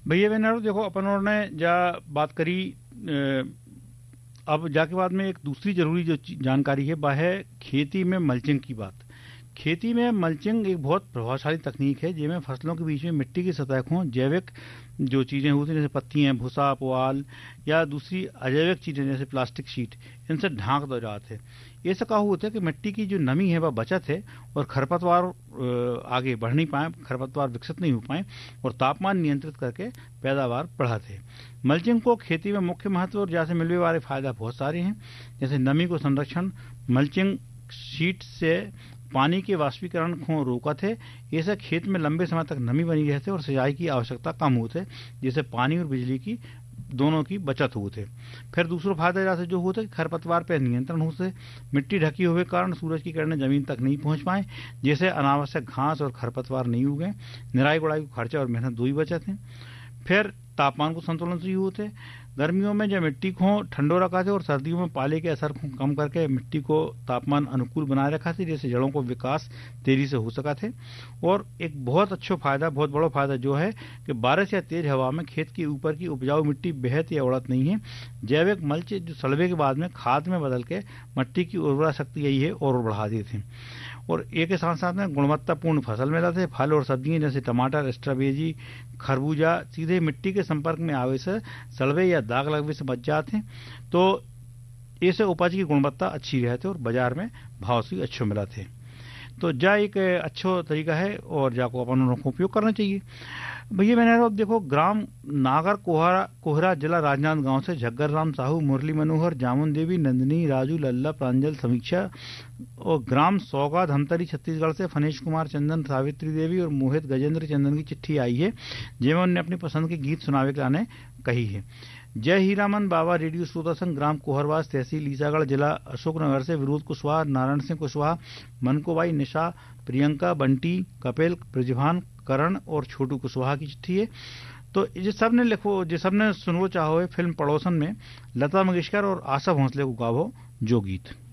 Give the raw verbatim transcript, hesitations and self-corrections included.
भैया बहना देखो अपन ने जा बात करी। अ, अब जाके बाद में एक दूसरी जरूरी जो ची- जानकारी है वह है खेती में मल्चिंग की बात। खेती में मल्चिंग एक बहुत प्रभावशाली तकनीक है जिसमें फसलों के बीच में मिट्टी की सतह को जैविक जो चीज़ें होती हैं जैसे पत्तियां, भूसा, पुआल या दूसरी अजैविक चीज़ें जैसे प्लास्टिक शीट, इनसे ढांक दो जाते हैं। ये से कहा होता है कि मिट्टी की जो नमी है वह बचत है और खरपतवार अ, आगे बढ़ नहीं पाए, खरपतवार विकसित नहीं हो पाए और तापमान नियंत्रित करके पैदावार बढ़ाते हैं। मल्चिंग को खेती में मुख्य महत्व और जैसे मिलने वाले फायदा बहुत सारे हैं, जैसे नमी को संरक्षण। मल्चिंग शीट से पानी के वाष्पीकरण को रोकत है। इससे खेत में लंबे समय तक नमी बनी रहती है और सिंचाई की आवश्यकता कम होती है, जिससे पानी और बिजली की दोनों की बचत होती है। फिर दूसरा फायदा जैसे जो होता है कि खरपतवार पर नियंत्रण होते है। मिट्टी ढकी हुए कारण सूरज की किरणें जमीन तक नहीं पहुंच पाए, जिससे अनावश्यक घास और खरपतवार नहीं उगे। निराई गुड़ाई को खर्चा और मेहनत दो ही बचत है। फिर तापमान को संतुलन से होते हैं। गर्मियों में जब मिट्टी को ठंडो रखा थे और सर्दियों में पाले के असर को कम करके मिट्टी को तापमान अनुकूल बनाए रखा थे, जैसे जड़ों को विकास तेजी से हो सका थे। और एक बहुत अच्छा फायदा, बहुत बड़ा फायदा जो है कि बारिश या तेज हवा में खेत के ऊपर की उपजाऊ मिट्टी बहत या उड़त नहीं है। जैविक मल्च जो सड़वे के बाद में खाद में बदल के मिट्टी की उर्वरा शक्ति यही है और बढ़ा देते हैं। और एक के साथ साथ में गुणवत्तापूर्ण फसल मिला थे। फल और सब्जियां जैसे टमाटर, स्ट्रॉबेरी, खरबूजा सीधे मिट्टी के संपर्क में आवे से सड़वे या दाग लगने से बच जाते हैं। तो इससे उपज की गुणवत्ता अच्छी रहती है और बाजार में भाव से अच्छे मिला थे। तो जा एक अच्छा तरीका है और जाको अपन को उपयोग करना चाहिए। भैया मैंने अब देखो ग्राम नागर कोहरा कोहरा जिला राजनांदगांव से झग्गर राम साहू, मुरली मनोहर, जामुन देवी, नंदिनी, राजू, लल्ला, प्रांजल, समीक्षा और ग्राम सौगा धमतरी छत्तीसगढ़ से फनेश कुमार चंदन, सावित्री देवी और मोहित गजेंद्र चंदन की चिट्ठी आई है जिसमें उन्होंने अपनी पसंद के गीत सुनावे के आने कही है। जय हीरामन बाबा रेडियो श्रोता संघ ग्राम कोहरवास तहसील ईसागढ़ जिला अशोकनगर से विरोध कुशवाहा, नारायण सिंह कुशवाहा, मनकोबाई, निशा, प्रियंका, बंटी, कपिल, ब्रजभान, करण और छोटू कुशवाहा की चिट्ठी है। तो ये सब ने लिखो, जो सब ने सुनवो चाहो है फिल्म पड़ोसन में लता मंगेशकर और आशा भोंसले को गावो जो गीत।